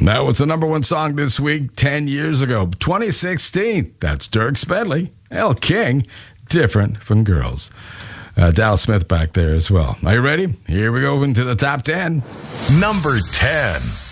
That was the number one song this week 10 years ago, 2016. That's Dirk Bentley, Elle King, Different from Girls. Dal Smith back there as well. Are you ready? Here we go into the top 10. Number 10.